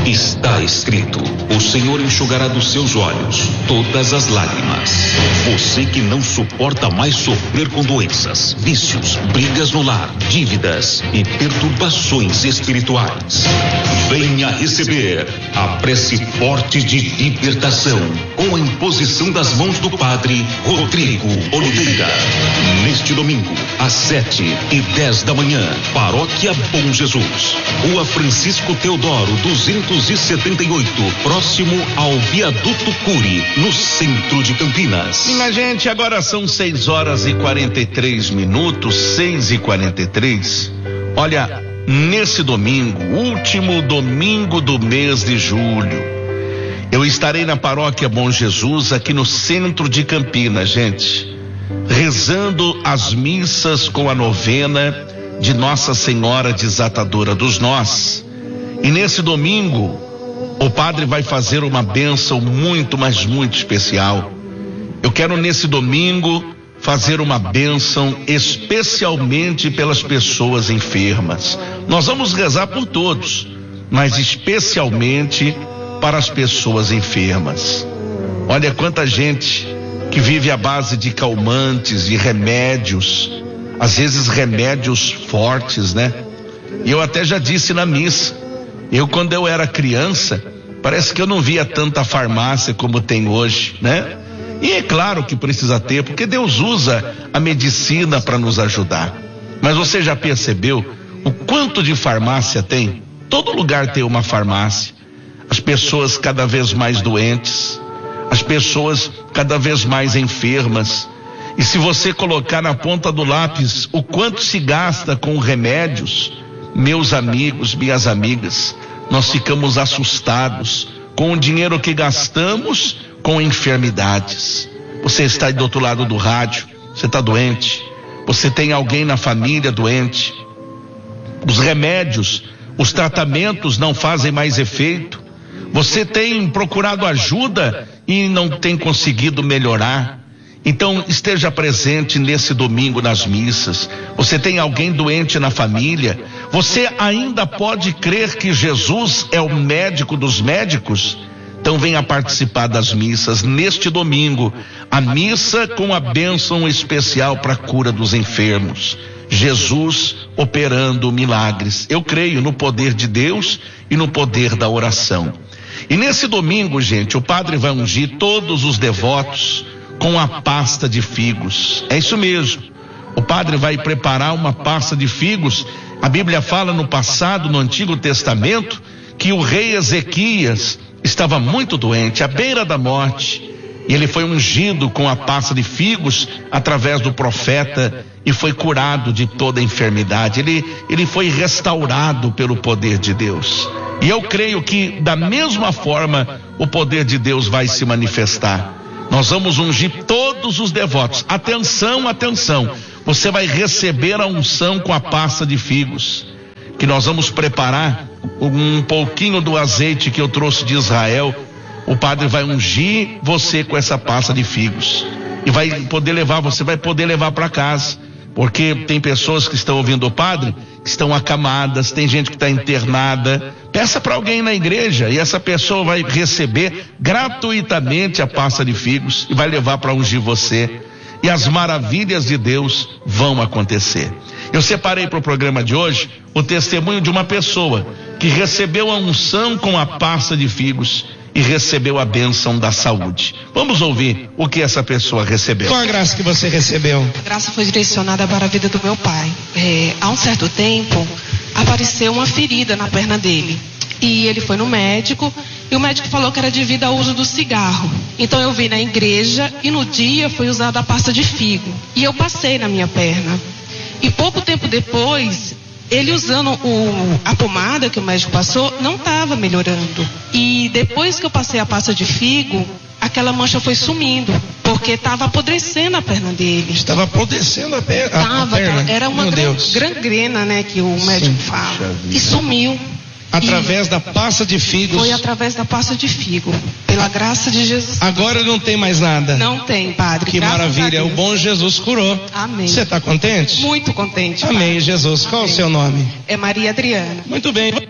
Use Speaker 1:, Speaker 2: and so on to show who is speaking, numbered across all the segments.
Speaker 1: Está escrito: o Senhor enxugará dos seus olhos todas as lágrimas. Você que não suporta mais sofrer com doenças, vícios, brigas no lar, dívidas e perturbações espirituais, venha receber a prece forte de libertação com a imposição das mãos do Padre Rodrigo Oliveira. Neste domingo, às 7h10 da manhã, Paróquia Bom Jesus, Rua Francisco Teodoro 278, próximo ao Viaduto Cury, no centro de Campinas.
Speaker 2: Minha gente, agora são 6h43, 6h43. Olha, nesse domingo, último domingo do mês de julho, eu estarei na Paróquia Bom Jesus, aqui no centro de Campinas, gente, rezando as missas com a novena de Nossa Senhora Desatadora dos Nós. E nesse domingo, o padre vai fazer uma bênção muito, mas muito especial. Eu quero nesse domingo fazer uma bênção especialmente pelas pessoas enfermas. Nós vamos rezar por todos, mas especialmente para as pessoas enfermas. Olha quanta gente que vive à base de calmantes e remédios, às vezes remédios fortes, né? E eu até já disse na missa, quando eu era criança, parece que eu não via tanta farmácia como tem hoje, né? E é claro que precisa ter, porque Deus usa a medicina para nos ajudar. Mas você já percebeu o quanto de farmácia tem? Todo lugar tem uma farmácia. As pessoas cada vez mais doentes, as pessoas cada vez mais enfermas. E se você colocar na ponta do lápis o quanto se gasta com remédios, meus amigos, minhas amigas, nós ficamos assustados com o dinheiro que gastamos com enfermidades. Você está aí do outro lado do rádio, você está doente, você tem alguém na família doente, os remédios, os tratamentos não fazem mais efeito, você tem procurado ajuda e não tem conseguido melhorar. Então esteja presente nesse domingo nas missas. Você tem alguém doente na família, você ainda pode crer que Jesus é o médico dos médicos? Então venha participar das missas neste domingo, a missa com a bênção especial para a cura dos enfermos, Jesus operando milagres. Eu creio no poder de Deus e no poder da oração. E nesse domingo, gente, o padre vai ungir todos os devotos com a pasta de figos. É isso mesmo. O padre vai preparar uma pasta de figos. A Bíblia fala no passado, no Antigo Testamento, que o rei Ezequias estava muito doente, à beira da morte, e ele foi ungido com a pasta de figos através do profeta e foi curado de toda enfermidade. Ele foi restaurado pelo poder de Deus. E eu creio que da mesma forma o poder de Deus vai se manifestar. Nós vamos ungir todos os devotos. Atenção, atenção. Você vai receber a unção com a pasta de figos, que nós vamos preparar um pouquinho do azeite que eu trouxe de Israel. O padre vai ungir você com essa pasta de figos e vai poder levar, você vai poder levar para casa, porque tem pessoas que estão ouvindo o padre que estão acamadas, tem gente que está internada. Peça para alguém na igreja e essa pessoa vai receber gratuitamente a pasta de figos e vai levar para ungir você, e as maravilhas de Deus vão acontecer. Eu separei para o programa de hoje o testemunho de uma pessoa que recebeu a unção com a pasta de figos e recebeu a bênção da saúde. Vamos ouvir o que essa pessoa recebeu.
Speaker 3: Qual a graça que você recebeu?
Speaker 4: A graça foi direcionada para a vida do meu pai. Há um certo tempo, apareceu uma ferida na perna dele. E ele foi no médico, e o médico falou que era devido ao uso do cigarro. Então eu vim na igreja, e no dia foi usada a pasta de figo. E eu passei na minha perna. E pouco tempo depois, ele usando a pomada que o médico passou, não estava melhorando. E depois que eu passei a pasta de figo, aquela mancha foi sumindo, porque estava apodrecendo a perna dele.
Speaker 3: Estava apodrecendo a perna?
Speaker 4: Era uma gangrena, né, que o médico fala. E sumiu.
Speaker 3: Através da pasta de figos?
Speaker 4: Foi através da pasta de figo, pela graça de Jesus.
Speaker 3: Agora não tem mais nada?
Speaker 4: Não tem, padre.
Speaker 3: Que maravilha, o bom Jesus curou.
Speaker 4: Amém.
Speaker 3: Você está contente?
Speaker 4: Muito contente.
Speaker 3: Amém,
Speaker 4: padre.
Speaker 3: Jesus. Qual
Speaker 4: Amém.
Speaker 3: o seu nome?
Speaker 4: É Maria Adriana.
Speaker 3: Muito bem.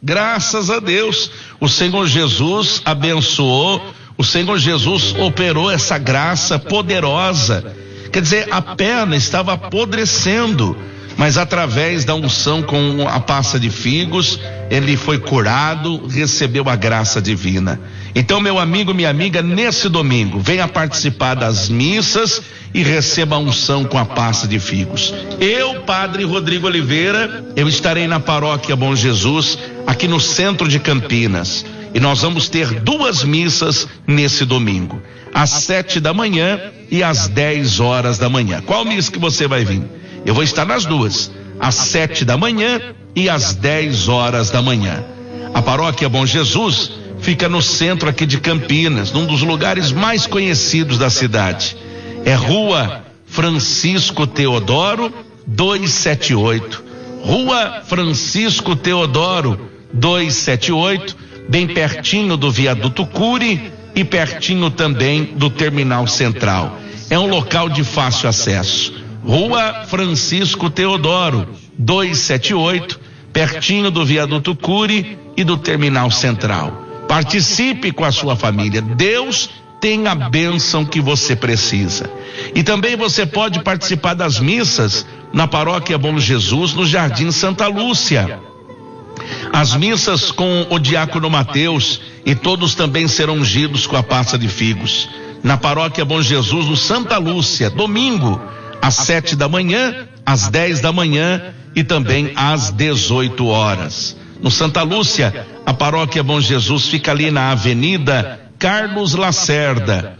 Speaker 2: Graças a Deus, o Senhor Jesus abençoou, o Senhor Jesus operou essa graça poderosa. Quer dizer, a perna estava apodrecendo, mas através da unção com a pasta de figos, ele foi curado, recebeu a graça divina. Então, meu amigo, minha amiga, nesse domingo, venha participar das missas e receba a unção com a pasta de figos. Eu, Padre Rodrigo Oliveira, eu estarei na Paróquia Bom Jesus, aqui no centro de Campinas. E nós vamos ter 2 missas nesse domingo, às 7 da manhã e às 10 horas da manhã. Qual missa que você vai vir? Eu vou estar nas 2, às 7 da manhã e às 10 horas da manhã. A Paróquia Bom Jesus fica no centro aqui de Campinas, num dos lugares mais conhecidos da cidade. É Rua Francisco Teodoro 278. Rua Francisco Teodoro 278, bem pertinho do Viaduto Cury e pertinho também do Terminal Central. É um local de fácil acesso. Rua Francisco Teodoro 278, pertinho do Viaduto Cury e do Terminal Central. Participe com a sua família. Deus tem a bênção que você precisa. E também você pode participar das missas na Paróquia Bom Jesus, no Jardim Santa Lúcia. As missas com o diácono Mateus, e todos também serão ungidos com a pasta de figos. Na Paróquia Bom Jesus, no Santa Lúcia, domingo, às 7 da manhã, às 10 da manhã e também às 18 horas. No Santa Lúcia, a Paróquia Bom Jesus fica ali na Avenida Carlos Lacerda,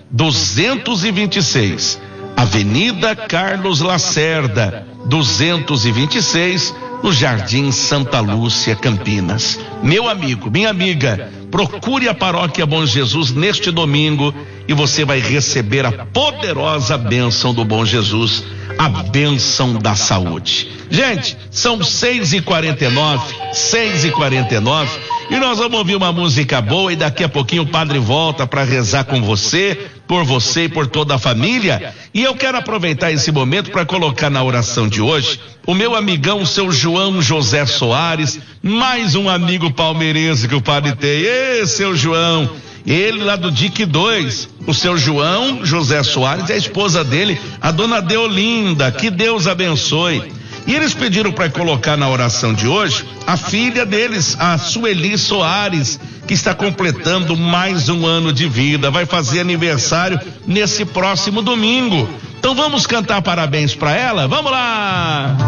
Speaker 2: 226. Avenida Carlos Lacerda, 226, no Jardim Santa Lúcia, Campinas. Meu amigo, minha amiga, procure a Paróquia Bom Jesus neste domingo e você vai receber a poderosa bênção do Bom Jesus, a bênção da saúde. Gente, são 6h49, e nós vamos ouvir uma música boa e daqui a pouquinho o padre volta para rezar com você e por toda a família. E eu quero aproveitar esse momento para colocar na oração de hoje o meu amigão, o seu João José Soares, mais um amigo palmeirense que o padre tem. Seu João, ele lá do DIC 2, o seu João José Soares e a esposa dele, a dona Deolinda, que Deus abençoe. E eles pediram para colocar na oração de hoje a filha deles, a Sueli Soares, que está completando mais um ano de vida, vai fazer aniversário nesse próximo domingo. Então vamos cantar parabéns para ela? Vamos lá!